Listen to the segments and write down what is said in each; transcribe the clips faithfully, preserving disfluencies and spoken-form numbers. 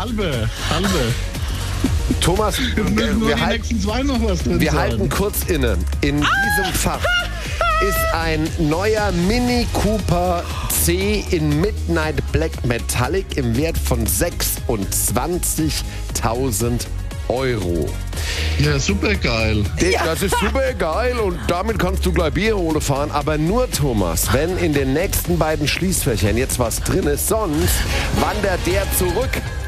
halbe, halbe. Thomas, Wir, wir, die halt, nächsten zwei noch was drin wir sein. halten kurz inne. In diesem Fach ist ein neuer Mini Cooper C in Midnight Black Metallic im Wert von sechsundzwanzigtausend Euro. Ja, super geil. Ja. Das ist super geil und damit kannst du gleich Bierhole fahren. Aber nur, Thomas, wenn in den nächsten beiden Schließfächern jetzt was drin ist, sonst wandert der zurück.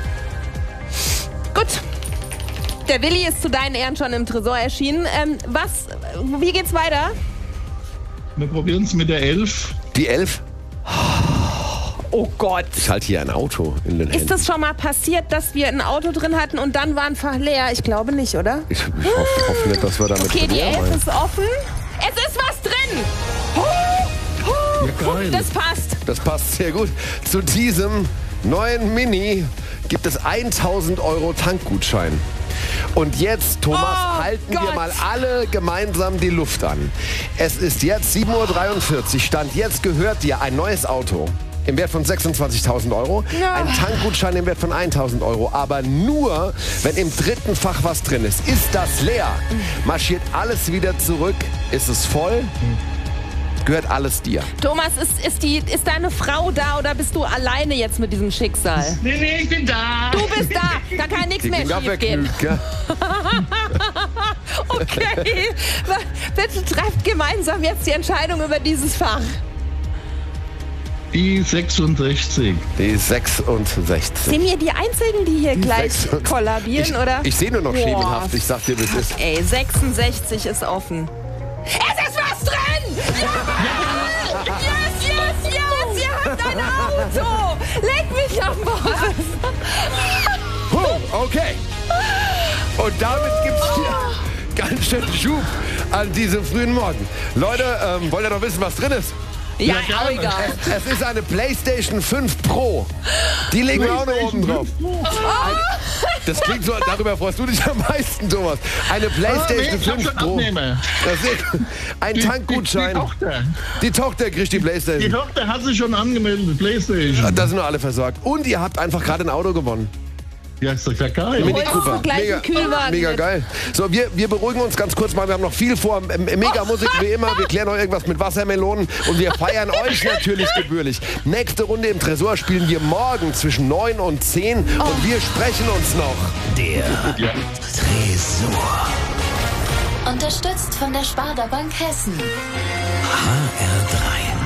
Gut. Der Willi ist zu deinen Ehren schon im Tresor erschienen. Ähm, was, wie geht's weiter? Wir probieren es mit der elf. Die elf? Oh Gott. Ich halte hier ein Auto in den Händen. Ist das schon mal passiert, dass wir ein Auto drin hatten und dann war ein Fach leer? Ich glaube nicht, oder? Ich, ich hoffe, hoffe nicht, dass wir damit Okay, die verlieren. elf ist offen. Es ist was drin. Ja, geil. Das passt. Das passt sehr gut. Zu diesem neuen Mini gibt es tausend Euro Tankgutschein. Und jetzt, Thomas, Oh halten Gott. wir mal alle gemeinsam die Luft an. Es ist jetzt sieben Uhr dreiundvierzig. Stand jetzt gehört dir ein neues Auto im Wert von sechsundzwanzigtausend Euro. Ja. Ein Tankgutschein im Wert von tausend Euro. Aber nur, wenn im dritten Fach was drin ist. Ist das leer? Marschiert alles wieder zurück? Ist es voll? Gehört alles dir. Thomas, ist, ist, die, ist deine Frau da oder bist du alleine jetzt mit diesem Schicksal? Nee, nee, ich bin da. Du bist da. Da kann nichts Die mehr ging schief gehen. abwegknügt, gell? Okay. Bitte trefft gemeinsam jetzt die Entscheidung über dieses Fach. Die sechsundsechzig. Die sechsundsechzig. Sind wir die Einzigen, die hier Die gleich sechsundsechzig. kollabieren, Ich, oder? ich sehe nur noch Boah. schemenhaft. Ich sag dir, wie es ist. Ey, sechsundsechzig ist offen. Es ist was drin! Ja! Yes, yes, yes! Ihr habt ein Auto! Leg mich am Boden! Huh, okay. Und damit gibt's hier ganz schön Schub an diesem frühen Morgen. Leute, ähm, wollt ihr noch wissen, was drin ist? Ja, Ja, auch gerne. egal. Es ist eine PlayStation fünf Pro. Die legen wir auch noch oben drauf. Das klingt so, darüber freust du dich am meisten, Thomas. Eine Ah, nee, PlayStation ich hab fünf schon Pro. Abnehmer. Das ist ein Die, Tankgutschein. Die, die, Tochter. Die Tochter kriegt die die PlayStation. Tochter hat sich schon angemeldet, Playstation. Da sind nur alle versorgt. Und ihr habt einfach gerade ein Auto gewonnen. Ja, ist doch ja geil. Mini Holst Cooper. du gleich Mega, einen Kühlwagen mega mit? geil. So, wir, wir beruhigen uns ganz kurz mal. Wir haben noch viel vor. M- Mega Musik wie immer. Wir klären noch irgendwas mit Wassermelonen. Und wir feiern euch natürlich gebührlich. Nächste Runde im Tresor spielen wir morgen zwischen neun und zehn. Und wir sprechen uns noch. Der Ja. Tresor. Unterstützt von der Sparda Bank Hessen. H R drei.